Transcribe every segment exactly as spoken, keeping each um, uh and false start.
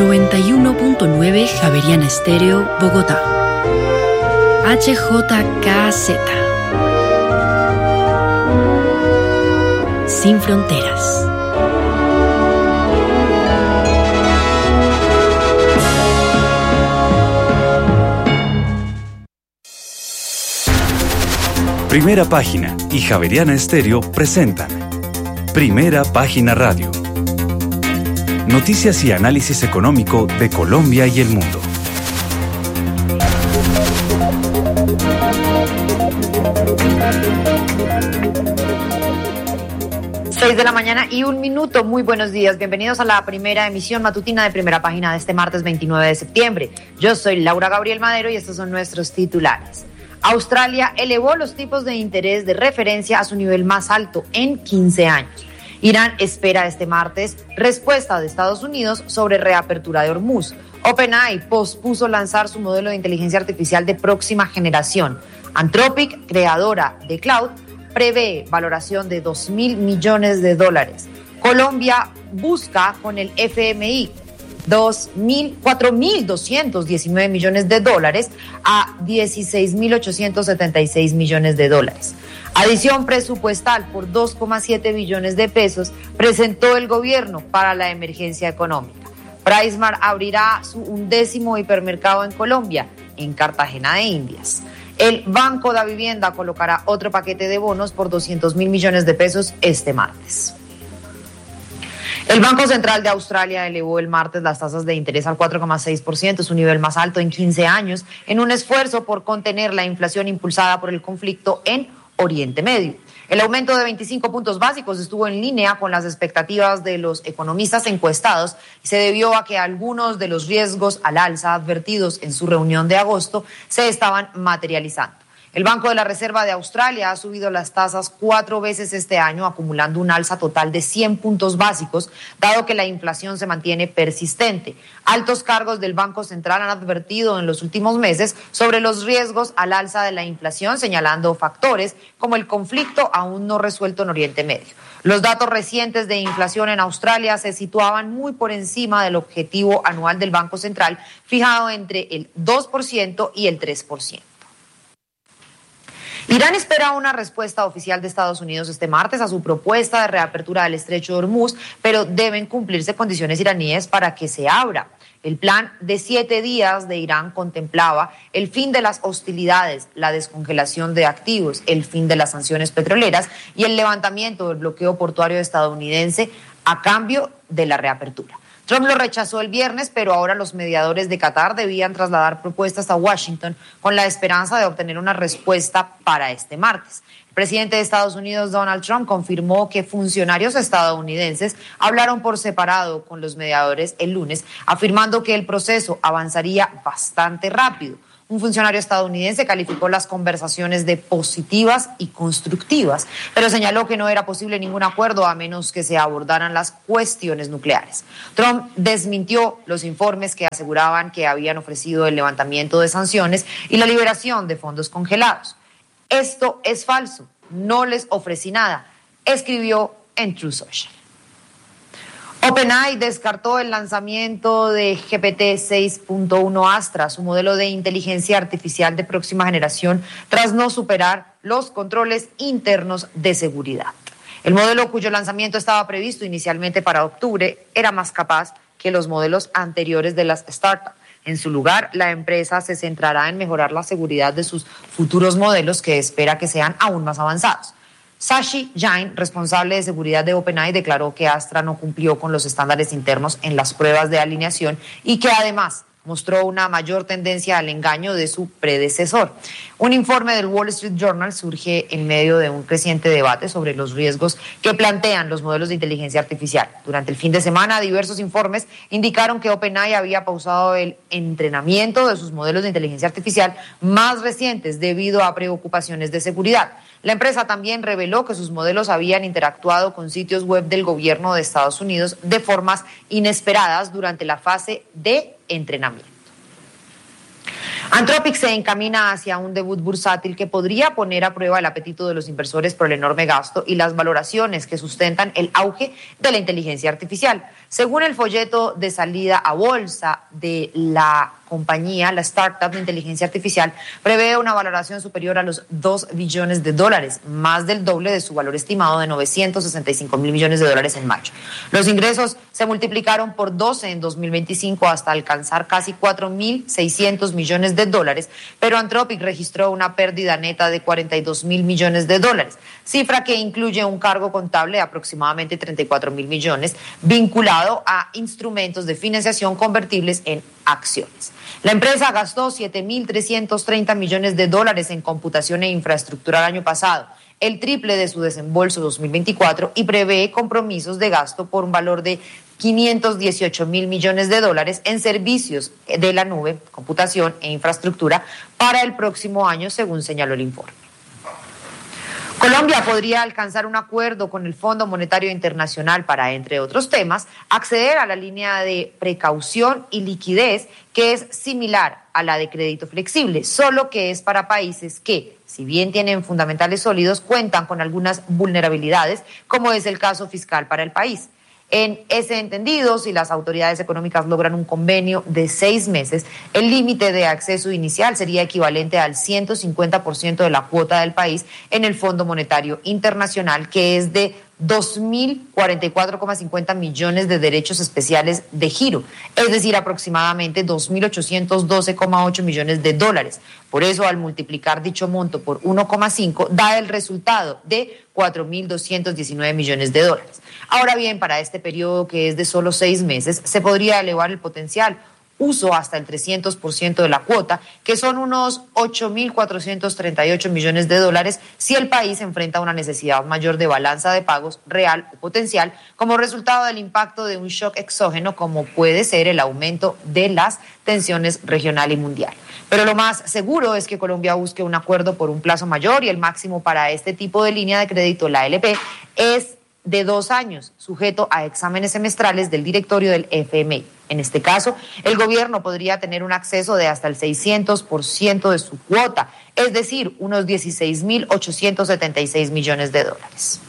noventa y uno punto nueve Javeriana Estéreo, Bogotá. H J K Z. Sin fronteras. Primera Página y Javeriana Estéreo presentan Primera Página Radio. Noticias y análisis económico de Colombia y el mundo. seis de la mañana y un minuto. Muy buenos días. Bienvenidos a la primera emisión matutina de Primera Página de este martes veintinueve de septiembre. Yo soy Laura Gabriel Madero y estos son nuestros titulares. Australia elevó los tipos de interés de referencia a su nivel más alto en quince años. Irán espera este martes respuesta de Estados Unidos sobre reapertura de Hormuz. OpenAI pospuso lanzar su modelo de inteligencia artificial de próxima generación. Anthropic, creadora de Cloud, prevé valoración de dos mil millones de dólares. Colombia busca con el F M I cuatro mil doscientos diecinueve millones de dólares a dieciséis mil ochocientos setenta y seis millones de dólares. Adición presupuestal por dos coma siete billones de pesos presentó el gobierno para la emergencia económica. PriceSmart abrirá su undécimo hipermercado en Colombia, en Cartagena de Indias. El Banco de Vivienda colocará otro paquete de bonos por doscientos mil millones de pesos este martes. El Banco Central de Australia elevó el martes las tasas de interés al cuatro coma seis por ciento, su nivel más alto en quince años, en un esfuerzo por contener la inflación impulsada por el conflicto en Oriente Medio. El aumento de veinticinco puntos básicos estuvo en línea con las expectativas de los economistas encuestados y se debió a que algunos de los riesgos al alza advertidos en su reunión de agosto se estaban materializando. El Banco de la Reserva de Australia ha subido las tasas cuatro veces este año, acumulando un alza total de cien puntos básicos, dado que la inflación se mantiene persistente. Altos cargos del Banco Central han advertido en los últimos meses sobre los riesgos al alza de la inflación, señalando factores como el conflicto aún no resuelto en Oriente Medio. Los datos recientes de inflación en Australia se situaban muy por encima del objetivo anual del Banco Central, fijado entre el dos por ciento y el tres por ciento. Irán espera una respuesta oficial de Estados Unidos este martes a su propuesta de reapertura del estrecho de Hormuz, pero deben cumplirse condiciones iraníes para que se abra. El plan de siete días de Irán contemplaba el fin de las hostilidades, la descongelación de activos, el fin de las sanciones petroleras y el levantamiento del bloqueo portuario estadounidense a cambio de la reapertura. Trump lo rechazó el viernes, pero ahora los mediadores de Qatar debían trasladar propuestas a Washington con la esperanza de obtener una respuesta para este martes. El presidente de Estados Unidos, Donald Trump, confirmó que funcionarios estadounidenses hablaron por separado con los mediadores el lunes, afirmando que el proceso avanzaría bastante rápido. Un funcionario estadounidense calificó las conversaciones de positivas y constructivas, pero señaló que no era posible ningún acuerdo a menos que se abordaran las cuestiones nucleares. Trump desmintió los informes que aseguraban que habían ofrecido el levantamiento de sanciones y la liberación de fondos congelados. Esto es falso, no les ofrecí nada, escribió en Truth Social. OpenAI descartó el lanzamiento de G P T seis punto uno Astra, su modelo de inteligencia artificial de próxima generación, tras no superar los controles internos de seguridad. El modelo, cuyo lanzamiento estaba previsto inicialmente para octubre, era más capaz que los modelos anteriores de las startups. En su lugar, la empresa se centrará en mejorar la seguridad de sus futuros modelos, que espera que sean aún más avanzados. Sashi Jain, responsable de seguridad de OpenAI, declaró que Astra no cumplió con los estándares internos en las pruebas de alineación y que además mostró una mayor tendencia al engaño de su predecesor. Un informe del Wall Street Journal surge en medio de un creciente debate sobre los riesgos que plantean los modelos de inteligencia artificial. Durante el fin de semana, diversos informes indicaron que OpenAI había pausado el entrenamiento de sus modelos de inteligencia artificial más recientes debido a preocupaciones de seguridad. La empresa también reveló que sus modelos habían interactuado con sitios web del gobierno de Estados Unidos de formas inesperadas durante la fase de entrenamiento. Anthropic se encamina hacia un debut bursátil que podría poner a prueba el apetito de los inversores por el enorme gasto y las valoraciones que sustentan el auge de la inteligencia artificial. Según el folleto de salida a bolsa de la compañía, la startup de inteligencia artificial prevé una valoración superior a los dos billones de dólares, más del doble de su valor estimado de novecientos sesenta y cinco mil millones de dólares en mayo. Los ingresos se multiplicaron por doce en dos mil veinticinco hasta alcanzar casi cuatro mil seiscientos millones de dólares, pero Anthropic registró una pérdida neta de cuarenta y dos mil millones de dólares, cifra que incluye un cargo contable de aproximadamente treinta y cuatro mil millones vinculado a instrumentos de financiación convertibles en acciones. La empresa gastó siete mil trescientos treinta millones de dólares en computación e infraestructura el año pasado, el triple de su desembolso dos mil veinticuatro, y prevé compromisos de gasto por un valor de quinientos dieciocho mil millones de dólares en servicios de la nube, computación e infraestructura para el próximo año, según señaló el informe. Colombia podría alcanzar un acuerdo con el Fondo Monetario Internacional para, entre otros temas, acceder a la línea de precaución y liquidez que es similar a la de crédito flexible, solo que es para países que, si bien tienen fundamentales sólidos, cuentan con algunas vulnerabilidades, como es el caso fiscal para el país. En ese entendido, si las autoridades económicas logran un convenio de seis meses, el límite de acceso inicial sería equivalente al ciento cincuenta por ciento de la cuota del país en el Fondo Monetario Internacional, que es de dos mil cuarenta y cuatro coma cincuenta millones de derechos especiales de giro, es decir, aproximadamente dos mil ochocientos doce coma ocho millones de dólares. Por eso, al multiplicar dicho monto por uno coma cinco, da el resultado de cuatro mil doscientos diecinueve millones de dólares. Ahora bien, para este periodo, que es de solo seis meses, se podría elevar el potencial uso hasta el trescientos por ciento de la cuota, que son unos ocho mil cuatrocientos treinta y ocho millones de dólares, si el país enfrenta una necesidad mayor de balanza de pagos real o potencial como resultado del impacto de un shock exógeno, como puede ser el aumento de las tensiones regional y mundial. Pero lo más seguro es que Colombia busque un acuerdo por un plazo mayor, y el máximo para este tipo de línea de crédito, la L P, es de dos años, sujeto a exámenes semestrales del directorio del F M I. En este caso, el gobierno podría tener un acceso de hasta el seiscientos por ciento de su cuota, es decir, unos dieciséis mil ochocientos setenta y seis millones de dólares.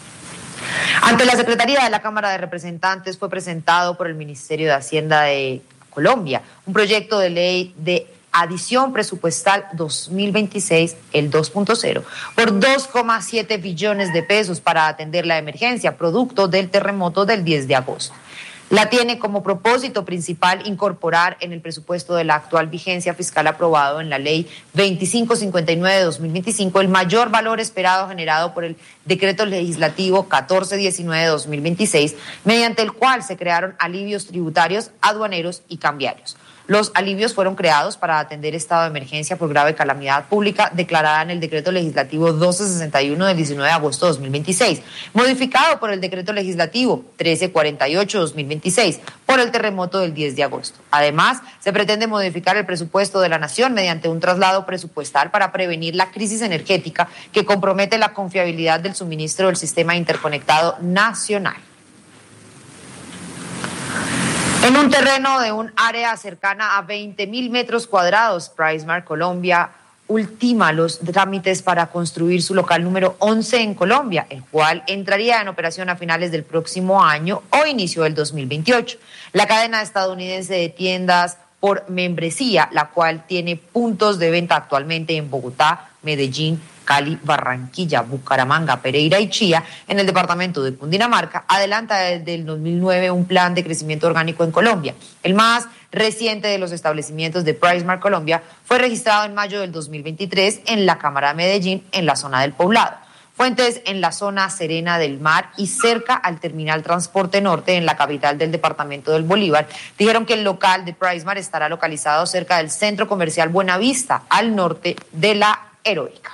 Ante la Secretaría de la Cámara de Representantes fue presentado por el Ministerio de Hacienda de Colombia un proyecto de ley de adición presupuestal dos mil veintiséis, el dos punto cero, por dos coma siete billones de pesos para atender la emergencia producto del terremoto del diez de agosto. La tiene como propósito principal incorporar en el presupuesto de la actual vigencia fiscal aprobado en la ley veinticinco cincuenta y nueve de dos mil veinticinco el mayor valor esperado generado por el decreto legislativo catorce diecinueve de dos mil veintiséis, mediante el cual se crearon alivios tributarios, aduaneros y cambiarios. Los alivios fueron creados para atender estado de emergencia por grave calamidad pública declarada en el decreto legislativo doce sesenta y uno del diecinueve de agosto de dos mil veintiséis, modificado por el decreto legislativo trece cuarenta y ocho de dos mil veintiséis por el terremoto del diez de agosto. Además, se pretende modificar el presupuesto de la Nación mediante un traslado presupuestal para prevenir la crisis energética que compromete la confiabilidad del suministro del sistema interconectado nacional. En un terreno de un área cercana a veinte mil metros cuadrados, PriceSmart Colombia ultima los trámites para construir su local número once en Colombia, el cual entraría en operación a finales del próximo año o inicio del dos mil veintiocho. La cadena estadounidense de tiendas por membresía, la cual tiene puntos de venta actualmente en Bogotá, Medellín, Cali, Barranquilla, Bucaramanga, Pereira y Chía, en el departamento de Cundinamarca, adelanta desde el dos mil nueve un plan de crecimiento orgánico en Colombia. El más reciente de los establecimientos de PriceSmart Colombia fue registrado en mayo del dos mil veintitrés en la Cámara de Medellín, en la zona del Poblado. Fuentes en la zona serena del mar y cerca al terminal Transporte Norte en la capital del departamento del Bolívar dijeron que el local de PriceSmart estará localizado cerca del centro comercial Buenavista, al norte de la Heroica.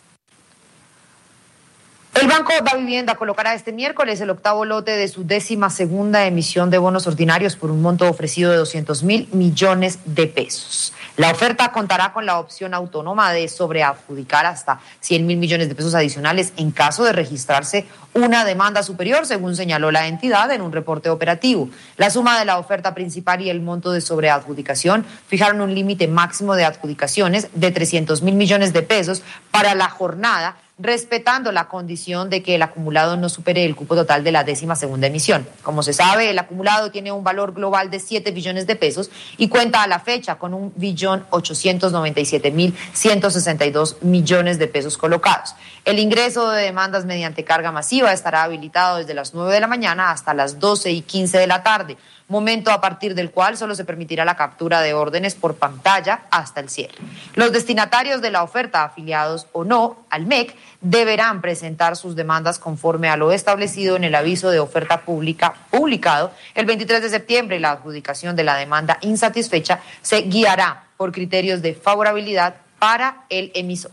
El Banco Da Vivienda colocará este miércoles el octavo lote de su décima segunda emisión de bonos ordinarios por un monto ofrecido de doscientos mil millones de pesos. La oferta contará con la opción autónoma de sobreadjudicar hasta cien mil millones de pesos adicionales en caso de registrarse una demanda superior, según señaló la entidad en un reporte operativo. La suma de la oferta principal y el monto de sobreadjudicación fijaron un límite máximo de adjudicaciones de trescientos mil millones de pesos para la jornada, respetando la condición de que el acumulado no supere el cupo total de la décima segunda emisión. Como se sabe, el acumulado tiene un valor global de siete billones de pesos y cuenta a la fecha con un billón ochocientos noventa y siete mil ciento sesenta y dos millones de pesos colocados. El ingreso de demandas mediante carga masiva estará habilitado desde las nueve de la mañana hasta las doce y quince de la tarde, momento a partir del cual solo se permitirá la captura de órdenes por pantalla hasta el cierre. Los destinatarios de la oferta, afiliados o no al M E C, deberán presentar sus demandas conforme a lo establecido en el aviso de oferta pública publicado el veintitrés de septiembre. La adjudicación de la demanda insatisfecha se guiará por criterios de favorabilidad para el emisor.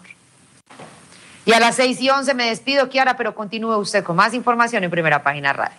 Y a las seis y once me despido, Kiara, pero continúe usted con más información en Primera Página Radio.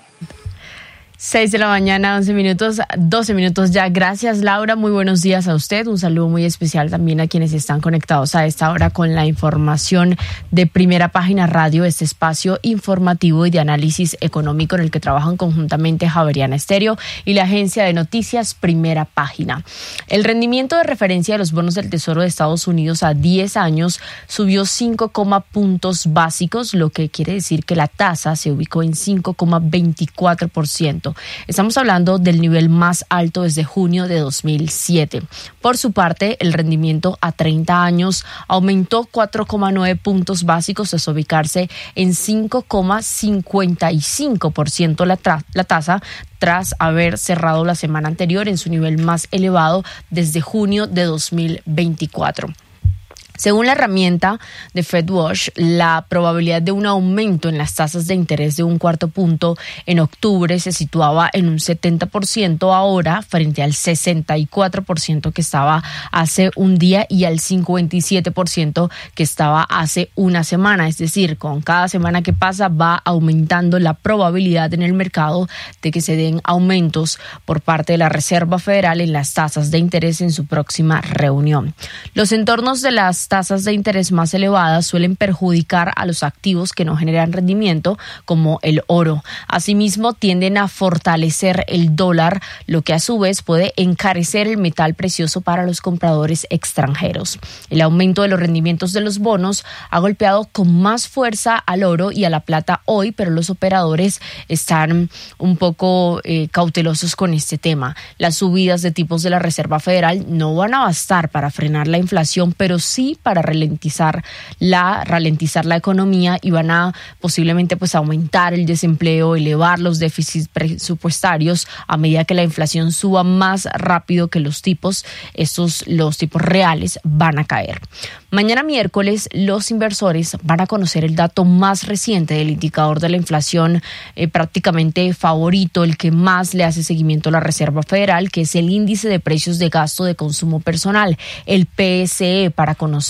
seis de la mañana, once minutos, doce minutos ya. Gracias, Laura. Muy buenos días a usted. Un saludo muy especial también a quienes están conectados a esta hora con la información de Primera Página Radio, este espacio informativo y de análisis económico en el que trabajan conjuntamente Javeriana Estéreo y la agencia de noticias Primera Página. El rendimiento de referencia de los bonos del Tesoro de Estados Unidos a diez años subió cinco puntos básicos, lo que quiere decir que la tasa se ubicó en cinco coma veinticuatro por ciento. Estamos hablando del nivel más alto desde junio de dos mil siete. Por su parte, el rendimiento a treinta años aumentó cuatro coma nueve puntos básicos hasta ubicarse en cinco coma cincuenta y cinco por ciento la, tra- la tasa, tras haber cerrado la semana anterior en su nivel más elevado desde junio de dos mil veinticuatro. Según la herramienta de FedWatch, la probabilidad de un aumento en las tasas de interés de un cuarto punto en octubre se situaba en un setenta por ciento ahora frente al sesenta y cuatro por ciento que estaba hace un día y al cincuenta y siete por ciento que estaba hace una semana. Es decir, con cada semana que pasa va aumentando la probabilidad en el mercado de que se den aumentos por parte de la Reserva Federal en las tasas de interés en su próxima reunión. Los entornos de las tasas de interés más elevadas suelen perjudicar a los activos que no generan rendimiento, como el oro. Asimismo, tienden a fortalecer el dólar, lo que a su vez puede encarecer el metal precioso para los compradores extranjeros. El aumento de los rendimientos de los bonos ha golpeado con más fuerza al oro y a la plata hoy, pero los operadores están un poco eh, cautelosos con este tema. Las subidas de tipos de la Reserva Federal no van a bastar para frenar la inflación, pero sí para ralentizar la ralentizar la economía y van a posiblemente pues aumentar el desempleo, elevar los déficits presupuestarios a medida que la inflación suba más rápido que los tipos, estos los tipos reales van a caer. Mañana miércoles los inversores van a conocer el dato más reciente del indicador de la inflación eh, prácticamente favorito, el que más le hace seguimiento a la Reserva Federal, que es el índice de precios de gasto de consumo personal, el P S E, para conocer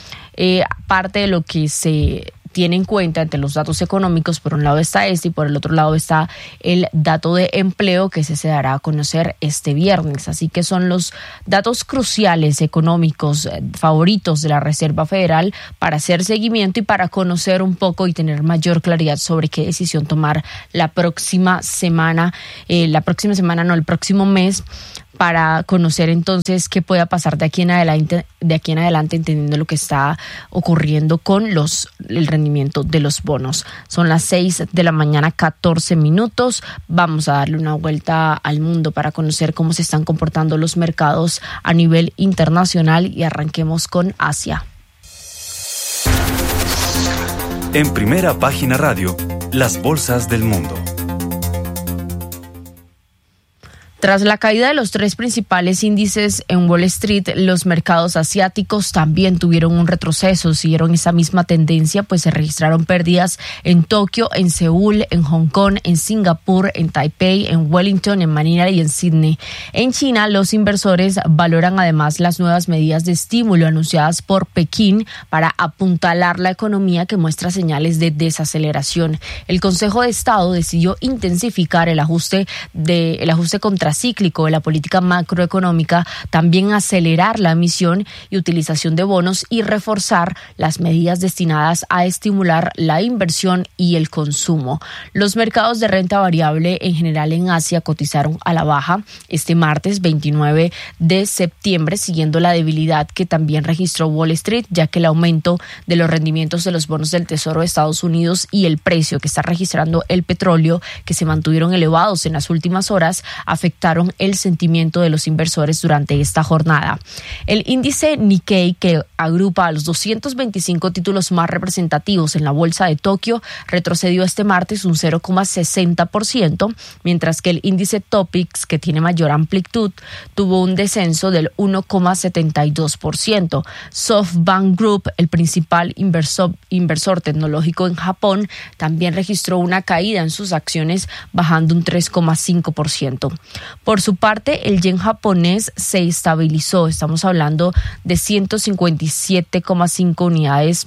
eh, parte de lo que se tiene en cuenta entre los datos económicos. Por un lado está este y por el otro lado está el dato de empleo, que se dará a conocer este viernes. Así que son los datos cruciales económicos favoritos de la Reserva Federal para hacer seguimiento y para conocer un poco y tener mayor claridad sobre qué decisión tomar la próxima semana, eh, la próxima semana no, el próximo mes, para conocer entonces qué pueda pasar de aquí en adelante, de aquí en adelante, entendiendo lo que está ocurriendo con los el rendimiento de los bonos. Son las seis de la mañana, catorce minutos. Vamos a darle una vuelta al mundo para conocer cómo se están comportando los mercados a nivel internacional y arranquemos con Asia. En Primera Página Radio, las bolsas del mundo. Tras la caída de los tres principales índices en Wall Street, los mercados asiáticos también tuvieron un retroceso, siguieron esa misma tendencia, pues se registraron pérdidas en Tokio, en Seúl, en Hong Kong, en Singapur, en Taipei, en Wellington, en Manila y en Sydney. En China, los inversores valoran además las nuevas medidas de estímulo anunciadas por Pekín para apuntalar la economía, que muestra señales de desaceleración. El Consejo de Estado decidió intensificar el ajuste de el ajuste contra contracíclico de la política macroeconómica, también acelerar la emisión y utilización de bonos y reforzar las medidas destinadas a estimular la inversión y el consumo. Los mercados de renta variable en general en Asia cotizaron a la baja este martes veintinueve de septiembre, siguiendo la debilidad que también registró Wall Street, ya que el aumento de los rendimientos de los bonos del Tesoro de Estados Unidos y el precio que está registrando el petróleo, que se mantuvieron elevados en las últimas horas, afectaron el sentimiento de los inversores durante esta jornada. El índice Nikkei, que agrupa a los doscientos veinticinco títulos más representativos en la bolsa de Tokio, retrocedió este martes un cero coma sesenta por ciento, mientras que el índice Topix, que tiene mayor amplitud, tuvo un descenso del uno coma setenta y dos por ciento. SoftBank Group, el principal inversor, inversor tecnológico en Japón, también registró una caída en sus acciones, bajando un tres coma cinco por ciento. Por su parte, el yen japonés se estabilizó. Estamos hablando de ciento cincuenta y siete coma cinco unidades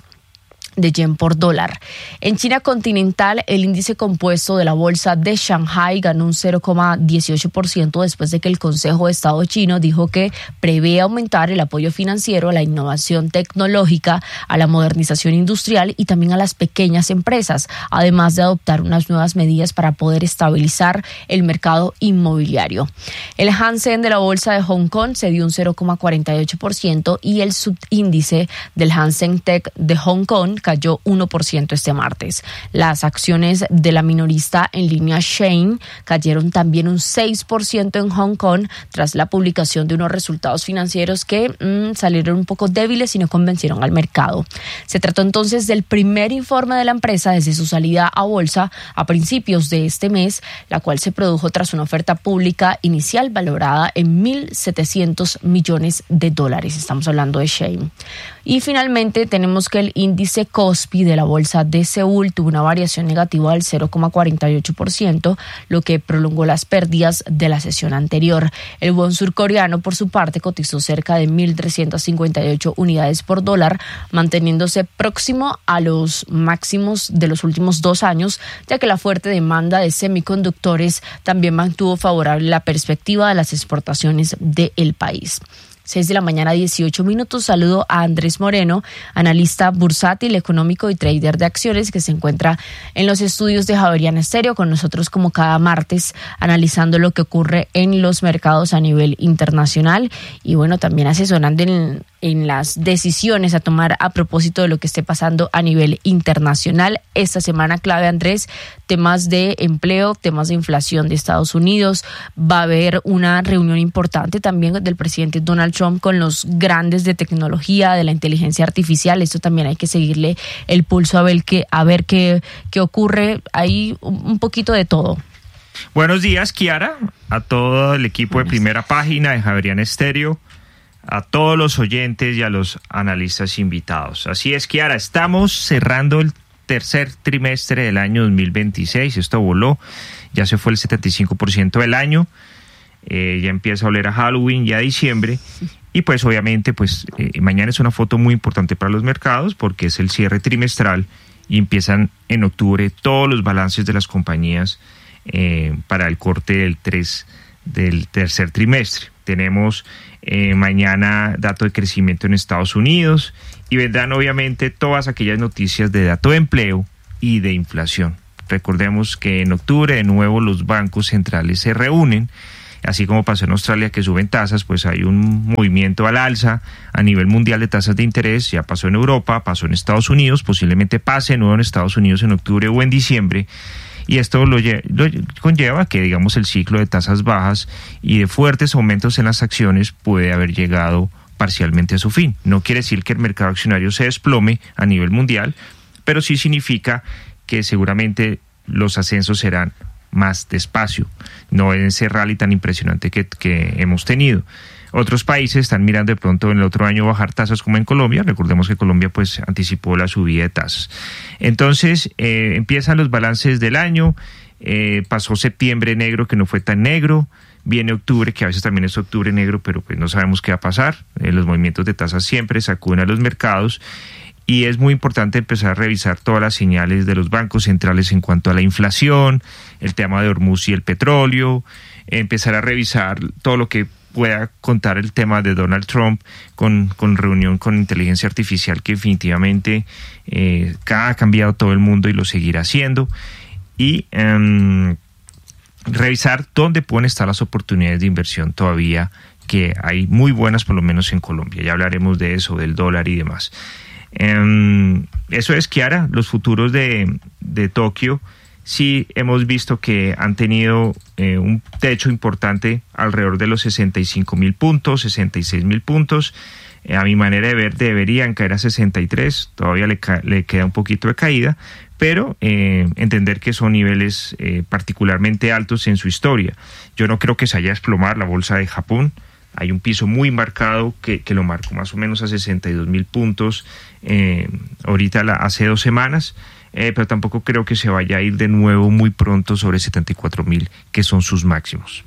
de yen por dólar. En China continental, el índice compuesto de la bolsa de Shanghai ganó un cero coma dieciocho por ciento después de que el Consejo de Estado chino dijo que prevé aumentar el apoyo financiero a la innovación tecnológica, a la modernización industrial y también a las pequeñas empresas, además de adoptar unas nuevas medidas para poder estabilizar el mercado inmobiliario. El Hang-Seng de la bolsa de Hong Kong se dio un cero coma cuarenta y ocho por ciento y el subíndice del Hang-Seng Tech de Hong Kong cayó uno por ciento este martes. Las acciones de la minorista en línea Shein cayeron también un seis por ciento en Hong Kong tras la publicación de unos resultados financieros que mmm, salieron un poco débiles y no convencieron al mercado. Se trató entonces del primer informe de la empresa desde su salida a bolsa a principios de este mes, la cual se produjo tras una oferta pública inicial valorada en mil setecientos millones de dólares. Estamos hablando de Shein. Y finalmente tenemos que el índice Kospi de la bolsa de Seúl tuvo una variación negativa del cero coma cuarenta y ocho por ciento, lo que prolongó las pérdidas de la sesión anterior. El won surcoreano, por su parte, cotizó cerca de mil trescientas cincuenta y ocho unidades por dólar, manteniéndose próximo a los máximos de los últimos dos años, ya que la fuerte demanda de semiconductores también mantuvo favorable la perspectiva de las exportaciones del país. seis de la mañana, dieciocho minutos. Saludo a Andrés Moreno, analista bursátil, económico y trader de acciones, que se encuentra en los estudios de Javeriana Estéreo con nosotros como cada martes, analizando lo que ocurre en los mercados a nivel internacional y bueno, también asesorando en, en las decisiones a tomar a propósito de lo que esté pasando a nivel internacional. Esta semana clave, Andrés, temas de empleo, temas de inflación de Estados Unidos. Va a haber una reunión importante también del presidente Donald Trump con los grandes de tecnología, de la inteligencia artificial. Esto también hay que seguirle el pulso a ver qué, a ver qué, qué ocurre. Hay un poquito de todo. Buenos días, Kiara, a todo el equipo Buenos de Primera días. Página de Javeriana Estéreo, a todos los oyentes y a los analistas invitados. Así es, Kiara, estamos cerrando el tercer trimestre del año dos mil veintiséis. Esto voló, ya se fue el setenta y cinco por ciento del año. Eh, ya empieza a oler a Halloween, ya diciembre, y pues obviamente pues eh, mañana es una foto muy importante para los mercados porque es el cierre trimestral y empiezan en octubre todos los balances de las compañías eh, para el corte del tres del tercer trimestre. Tenemos eh, mañana dato de crecimiento en Estados Unidos y vendrán obviamente todas aquellas noticias de dato de empleo y de inflación. Recordemos que en octubre de nuevo los bancos centrales se reúnen. Así como pasó en Australia que suben tasas, pues hay un movimiento al alza a nivel mundial de tasas de interés. Ya pasó en Europa, pasó en Estados Unidos, posiblemente pase de nuevo en Estados Unidos en octubre o en diciembre. Y esto lo, lo conlleva que, digamos, el ciclo de tasas bajas y de fuertes aumentos en las acciones puede haber llegado parcialmente a su fin. No quiere decir que el mercado accionario se desplome a nivel mundial, pero sí significa que seguramente los ascensos serán más despacio, no en ese rally tan impresionante que, que hemos tenido. Otros países están mirando de pronto en el otro año bajar tasas como en Colombia. Recordemos que Colombia pues anticipó la subida de tasas. Entonces eh, empiezan los balances del año, eh, pasó septiembre negro que no fue tan negro, viene octubre que a veces también es octubre negro, pero pues no sabemos qué va a pasar. Eh, los movimientos de tasas siempre sacuden a los mercados. Y es muy importante empezar a revisar todas las señales de los bancos centrales en cuanto a la inflación, el tema de Hormuz y el petróleo, empezar a revisar todo lo que pueda contar el tema de Donald Trump con, con reunión con inteligencia artificial, que definitivamente eh, ha cambiado todo el mundo y lo seguirá haciendo, y um, revisar dónde pueden estar las oportunidades de inversión todavía, que hay muy buenas, por lo menos en Colombia. Ya hablaremos de eso, del dólar y demás. Um, eso es, Kiara, los futuros de, de Tokio. Sí hemos visto que han tenido eh, un techo importante alrededor de los sesenta y cinco mil puntos, sesenta y seis mil puntos. Eh, a mi manera de ver deberían caer a sesenta y tres, todavía le, ca- le queda un poquito de caída, pero eh, entender que son niveles eh, particularmente altos en su historia. Yo no creo que se vaya a desplomar la bolsa de Japón. Hay un piso muy marcado que, que lo marcó más o menos a sesenta y dos mil puntos eh, ahorita la, hace dos semanas. Eh, pero tampoco creo que se vaya a ir de nuevo muy pronto sobre setenta y cuatro mil, que son sus máximos.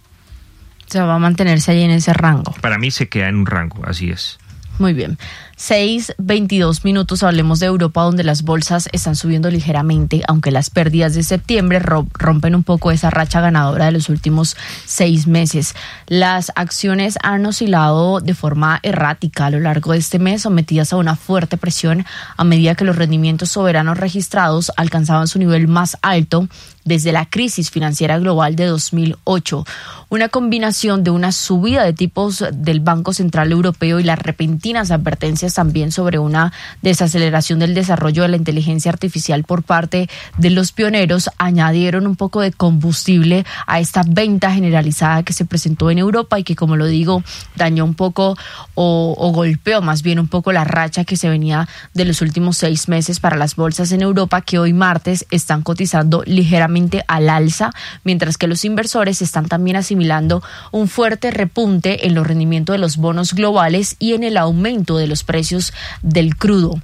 Se va a mantenerse ahí en ese rango. Para mí se queda en un rango, así es. Muy bien. seis veintidós minutos, hablemos de Europa, donde las bolsas están subiendo ligeramente, aunque las pérdidas de septiembre rompen un poco esa racha ganadora de los últimos seis meses. Las acciones han oscilado de forma errática a lo largo de este mes, sometidas a una fuerte presión a medida que los rendimientos soberanos registrados alcanzaban su nivel más alto desde la crisis financiera global de dos mil ocho. Una combinación de una subida de tipos del Banco Central Europeo y las repentinas advertencias también sobre una desaceleración del desarrollo de la inteligencia artificial por parte de los pioneros añadieron un poco de combustible a esta venta generalizada que se presentó en Europa y que, como lo digo, dañó un poco o, o golpeó más bien un poco la racha que se venía de los últimos seis meses para las bolsas en Europa, que hoy martes están cotizando ligeramente al alza, mientras que los inversores están también asimilando un fuerte repunte en los rendimientos de los bonos globales y en el aumento de los precios del crudo.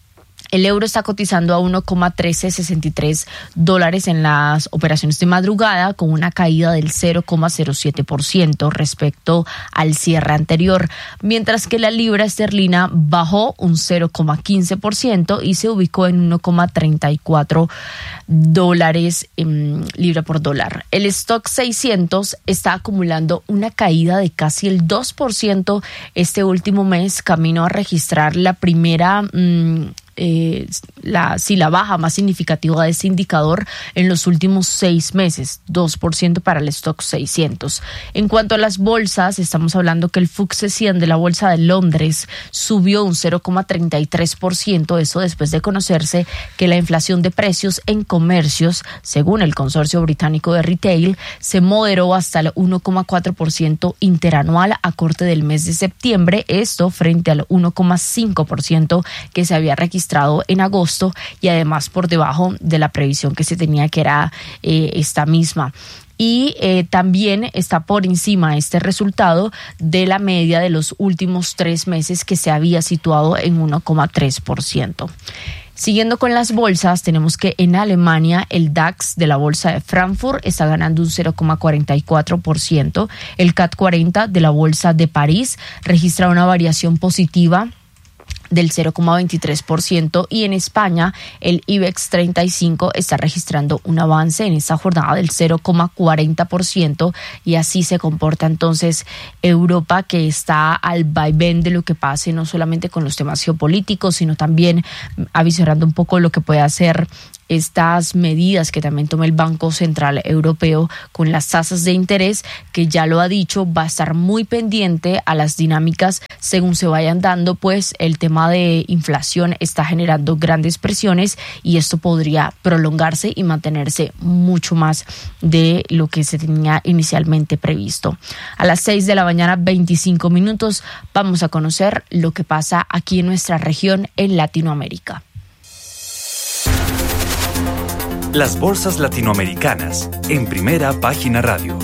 El euro está cotizando a uno coma trece sesenta y tres dólares en las operaciones de madrugada, con una caída del cero coma cero siete por ciento respecto al cierre anterior, mientras que la libra esterlina bajó un cero coma quince por ciento y se ubicó en uno coma treinta y cuatro dólares en libra por dólar. El stock seiscientos está acumulando una caída de casi el dos por ciento este último mes, camino a registrar la primera mmm, Eh, la, sí, la baja más significativa de este indicador en los últimos seis meses, dos por ciento para el stock seiscientos. En cuanto a las bolsas, estamos hablando que el F T S E cien de la Bolsa de Londres subió un cero coma treinta y tres por ciento, eso después de conocerse que la inflación de precios en comercios, según el consorcio británico de retail, se moderó hasta el uno coma cuatro por ciento interanual a corte del mes de septiembre, esto frente al uno coma cinco por ciento que se había registrado en agosto y además por debajo de la previsión que se tenía, que era eh, esta misma. Y eh, también está por encima este resultado de la media de los últimos tres meses, que se había situado en uno coma tres por ciento. Siguiendo con las bolsas, tenemos que en Alemania el DAX de la bolsa de Frankfurt está ganando un cero coma cuarenta y cuatro por ciento. El C A T cuarenta de la bolsa de París registra una variación positiva del cero coma veintitrés por ciento, y en España el IBEX treinta y cinco está registrando un avance en esta jornada del cero coma cuarenta por ciento, y así se comporta entonces Europa, que está al vaivén de lo que pase no solamente con los temas geopolíticos, sino también avisorando un poco lo que puede hacer estas medidas que también toma el Banco Central Europeo con las tasas de interés, que ya lo ha dicho, va a estar muy pendiente a las dinámicas según se vayan dando, pues el tema de inflación está generando grandes presiones y esto podría prolongarse y mantenerse mucho más de lo que se tenía inicialmente previsto. A las seis de la mañana, veinticinco minutos, vamos a conocer lo que pasa aquí en nuestra región en Latinoamérica. Las bolsas latinoamericanas en Primera Página Radio.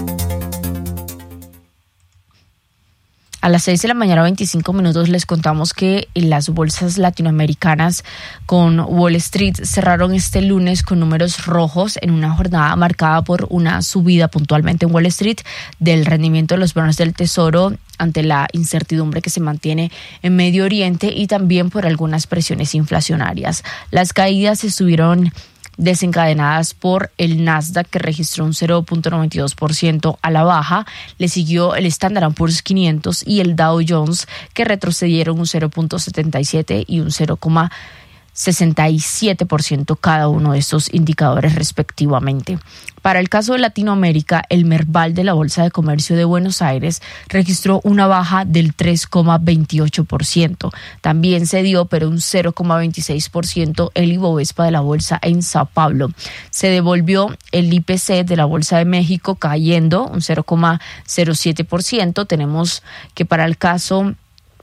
A las seis de la mañana, veinticinco minutos, les contamos que las bolsas latinoamericanas con Wall Street cerraron este lunes con números rojos en una jornada marcada por una subida puntualmente en Wall Street del rendimiento de los bonos del Tesoro ante la incertidumbre que se mantiene en Medio Oriente y también por algunas presiones inflacionarias. Las caídas estuvieron desencadenadas por el Nasdaq, que registró un cero punto noventa y dos por ciento a la baja. Le siguió el Standard and Poor's quinientos y el Dow Jones, que retrocedieron un cero punto setenta y siete y un cero coma sesenta y siete por ciento cada uno de estos indicadores respectivamente. Para el caso de Latinoamérica, el Merval de la Bolsa de Comercio de Buenos Aires registró una baja del tres coma veintiocho por ciento. También se dio, pero un cero coma veintiséis por ciento, el Ibovespa de la Bolsa en Sao Paulo. Se devolvió el I P C de la Bolsa de México cayendo un cero coma cero siete por ciento. Tenemos que para el caso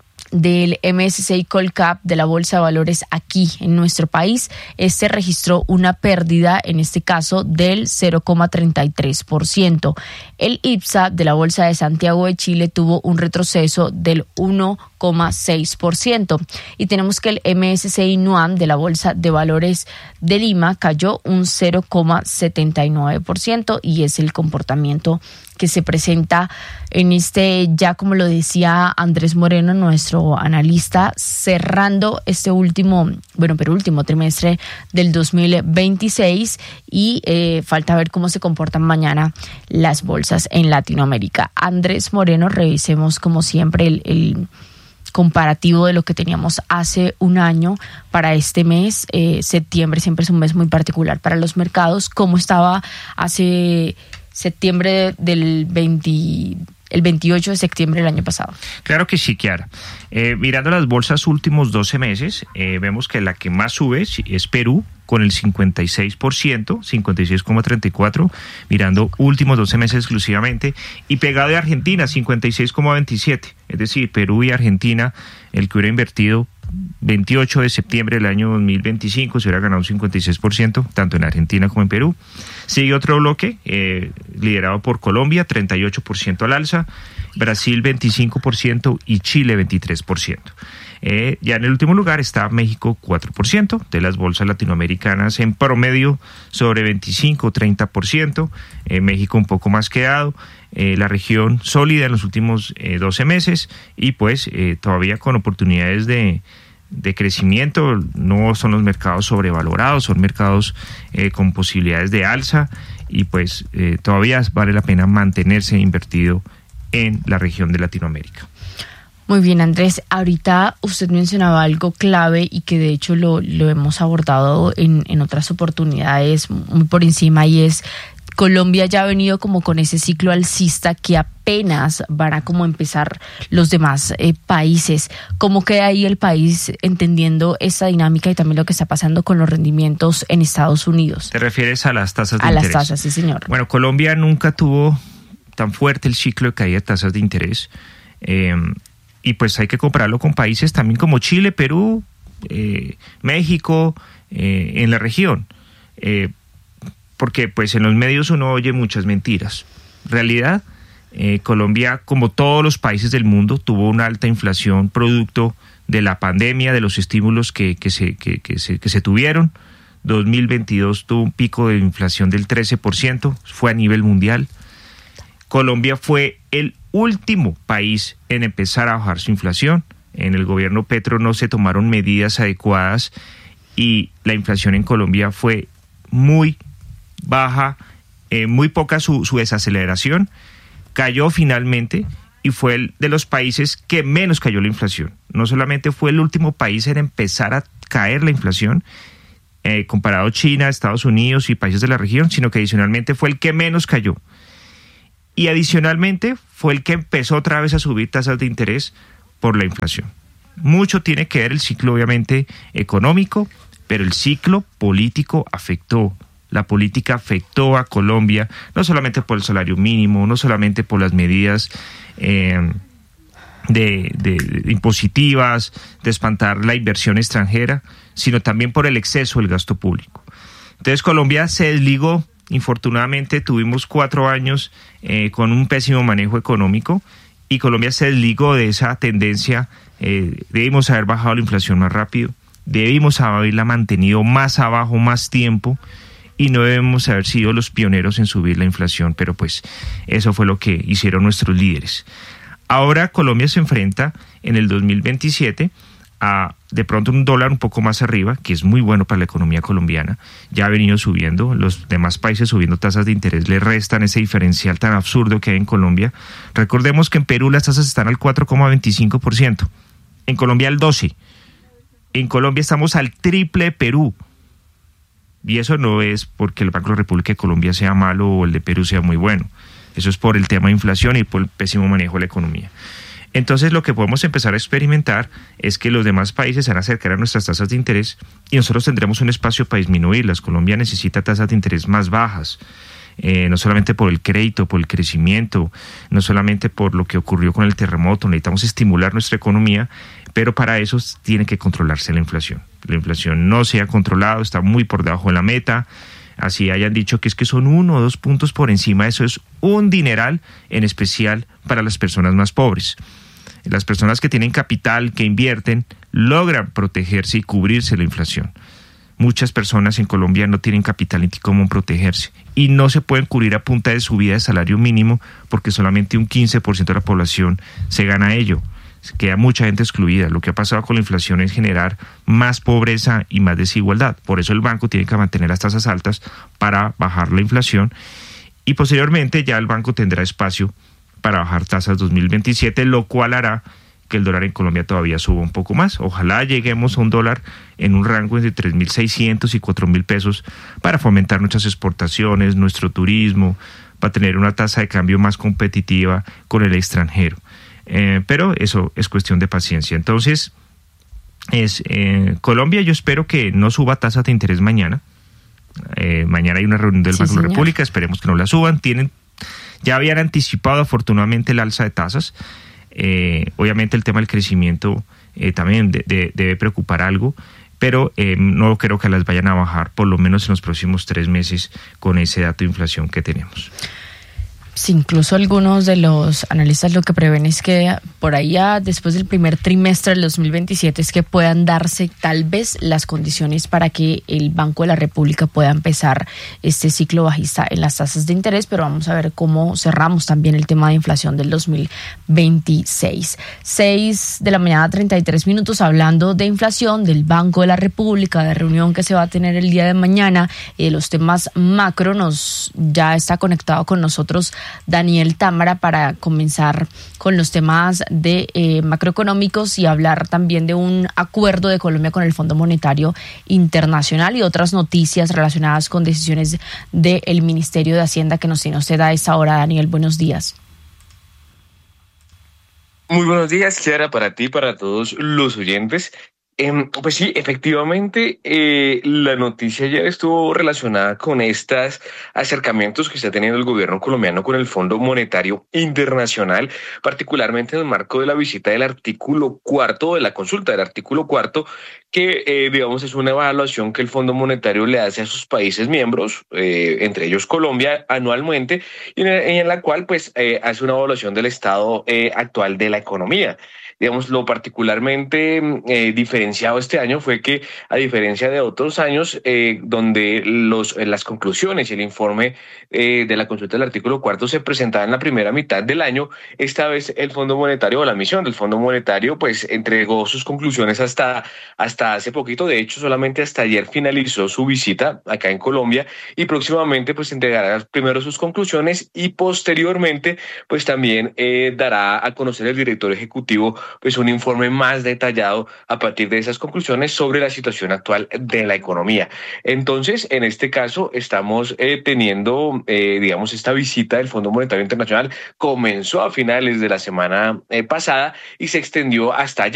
del M S C I Colcap de la Bolsa de Valores aquí en nuestro país, este registró una pérdida, en este caso, del cero coma treinta y tres por ciento. El I P S A de la Bolsa de Santiago de Chile tuvo un retroceso del uno coma seis por ciento. Y tenemos que el M S C I NUAM de la Bolsa de Valores de Lima cayó un cero coma setenta y nueve por ciento, y es el comportamiento que se presenta en este, ya como lo decía Andrés Moreno, nuestro analista, cerrando este último, bueno, pero último trimestre del dos mil veintiséis, y eh, falta ver cómo se comportan mañana las bolsas en Latinoamérica. Andrés Moreno, revisemos como siempre el, el comparativo de lo que teníamos hace un año para este mes. Eh, septiembre siempre es un mes muy particular para los mercados. ¿Cómo estaba hace septiembre del veinte, el veintiocho de septiembre del año pasado? Claro que sí, Kiara. Eh, mirando las bolsas últimos doce meses, eh, vemos que la que más sube es Perú, con el cincuenta y seis por ciento, cincuenta y seis coma treinta y cuatro, mirando últimos doce meses exclusivamente, y pegado de Argentina, cincuenta y seis coma veintisiete. Es decir, Perú y Argentina, el que hubiera invertido veintiocho de septiembre del año dos mil veinticinco, se hubiera ganado un cincuenta y seis por ciento, tanto en Argentina como en Perú. Sigue otro bloque, eh, liderado por Colombia, treinta y ocho por ciento al alza, Brasil veinticinco por ciento y Chile veintitrés por ciento. Eh, ya en el último lugar está México, cuatro por ciento de las bolsas latinoamericanas en promedio sobre veinticinco, treinta por ciento, eh, México un poco más quedado, eh, la región sólida en los últimos eh, doce meses, y pues eh, todavía con oportunidades de, de crecimiento. No son los mercados sobrevalorados, son mercados eh, con posibilidades de alza, y pues eh, todavía vale la pena mantenerse invertido en la región de Latinoamérica. Muy bien, Andrés. Ahorita usted mencionaba algo clave y que de hecho lo, lo hemos abordado en, en otras oportunidades muy por encima, y es Colombia ya ha venido como con ese ciclo alcista que apenas van a como empezar los demás eh, países. ¿Cómo queda ahí el país entendiendo esta dinámica y también lo que está pasando con los rendimientos en Estados Unidos? ¿Te refieres a las tasas de a interés? A las tasas, sí, señor. Bueno, Colombia nunca tuvo tan fuerte el ciclo de caída de tasas de interés. Eh, Y pues hay que compararlo con países también como Chile, Perú, eh, México, eh, en la región. Eh, porque pues en los medios uno oye muchas mentiras. En realidad, eh, Colombia, como todos los países del mundo, tuvo una alta inflación producto de la pandemia, de los estímulos que, que, se, que, que, se, que se tuvieron. dos mil veintidós tuvo un pico de inflación del trece por ciento, fue a nivel mundial. Colombia fue el último país en empezar a bajar su inflación. En el gobierno Petro no se tomaron medidas adecuadas y la inflación en Colombia fue muy baja, eh, muy poca su, su desaceleración. Cayó finalmente y fue el de los países que menos cayó la inflación. No solamente fue el último país en empezar a caer la inflación, eh, comparado a China, Estados Unidos y países de la región, sino que adicionalmente fue el que menos cayó. Y adicionalmente fue el que empezó otra vez a subir tasas de interés por la inflación. Mucho tiene que ver el ciclo, obviamente, económico, pero el ciclo político afectó. La política afectó a Colombia, no solamente por el salario mínimo, no solamente por las medidas eh, de, de, de impositivas, de espantar la inversión extranjera, sino también por el exceso del gasto público. Entonces Colombia se desligó. Infortunadamente tuvimos cuatro años eh, con un pésimo manejo económico, y Colombia se desligó de esa tendencia. Eh, debimos haber bajado la inflación más rápido, debimos haberla mantenido más abajo más tiempo, y no debemos haber sido los pioneros en subir la inflación, pero pues eso fue lo que hicieron nuestros líderes. Ahora Colombia se enfrenta en el dos mil veintisiete a de pronto un dólar un poco más arriba, que es muy bueno para la economía colombiana. Ya ha venido subiendo, los demás países subiendo tasas de interés le restan ese diferencial tan absurdo que hay en Colombia. Recordemos que en Perú las tasas están al cuatro coma veinticinco por ciento, en Colombia al doce por ciento. En Colombia estamos al triple de Perú. Y eso no es porque el Banco de la República de Colombia sea malo o el de Perú sea muy bueno. Eso es por el tema de inflación y por el pésimo manejo de la economía. Entonces lo que podemos empezar a experimentar es que los demás países se van a acercar a nuestras tasas de interés y nosotros tendremos un espacio para disminuirlas. Colombia necesita tasas de interés más bajas, eh, no solamente por el crédito, por el crecimiento, no solamente por lo que ocurrió con el terremoto. Necesitamos estimular nuestra economía, pero para eso tiene que controlarse la inflación. La inflación no se ha controlado, está muy por debajo de la meta. Así hayan dicho que es que son uno o dos puntos por encima, eso es un dineral, en especial para las personas más pobres. Las personas que tienen capital, que invierten, logran protegerse y cubrirse de la inflación. Muchas personas en Colombia no tienen capital ni cómo protegerse y no se pueden cubrir a punta de subida de salario mínimo porque solamente un quince por ciento de la población se gana ello. Queda mucha gente excluida. Lo que ha pasado con la inflación es generar más pobreza y más desigualdad. Por eso el banco tiene que mantener las tasas altas para bajar la inflación y posteriormente ya el banco tendrá espacio para bajar tasas dos mil veintisiete, lo cual hará que el dólar en Colombia todavía suba un poco más. Ojalá lleguemos a un dólar en un rango entre tres mil seiscientos y cuatro mil pesos para fomentar nuestras exportaciones, nuestro turismo, para tener una tasa de cambio más competitiva con el extranjero. Eh, pero eso es cuestión de paciencia. Entonces, es eh, Colombia, yo espero que no suba tasas de interés mañana. Eh, mañana hay una reunión del Sí, Banco de la señor. República, esperemos que no la suban. Tienen, ya habían anticipado afortunadamente el alza de tasas. Eh, obviamente el tema del crecimiento eh, también de, de, debe preocupar algo, pero eh, no creo que las vayan a bajar por lo menos en los próximos tres meses con ese dato de inflación que tenemos. Sí, incluso algunos de los analistas lo que prevén es que por allá después del primer trimestre del dos mil veintisiete es que puedan darse tal vez las condiciones para que el Banco de la República pueda empezar este ciclo bajista en las tasas de interés, pero vamos a ver cómo cerramos también el tema de inflación del dos mil veintiséis. seis de la mañana, treinta y tres minutos, hablando de inflación, del Banco de la República, de reunión que se va a tener el día de mañana y de los temas macro. Nos ya está conectado con nosotros Daniel Támara para comenzar con los temas de eh, macroeconómicos y hablar también de un acuerdo de Colombia con el Fondo Monetario Internacional y otras noticias relacionadas con decisiones del Ministerio de Hacienda que nos tiene usted a esta hora. Daniel, buenos días. Muy buenos días, Kiara, para ti, para todos los oyentes. Eh, pues sí, efectivamente, eh, la noticia ya estuvo relacionada con estos acercamientos que está teniendo el gobierno colombiano con el Fondo Monetario Internacional, particularmente en el marco de la visita del artículo cuarto, de la consulta del artículo cuarto, que eh, digamos es una evaluación que el Fondo Monetario le hace a sus países miembros, eh, entre ellos Colombia, anualmente, y en, en la cual pues eh, hace una evaluación del estado eh, actual de la economía. Digamos, lo particularmente eh, diferenciado este año fue que, a diferencia de otros años, eh, donde los, las conclusiones y el informe eh, de la consulta del artículo cuarto se presentaban en la primera mitad del año, esta vez el Fondo Monetario o la misión del Fondo Monetario pues entregó sus conclusiones hasta, hasta hace poquito. De hecho, solamente hasta ayer finalizó su visita acá en Colombia y próximamente pues entregará primero sus conclusiones y posteriormente pues también eh, dará a conocer el director ejecutivo pues un informe más detallado a partir de esas conclusiones sobre la situación actual de la economía. Entonces, en este caso, estamos eh, teniendo, eh, digamos, esta visita del Fondo Monetario Internacional. Comenzó a finales de la semana eh, pasada y se extendió hasta ayer.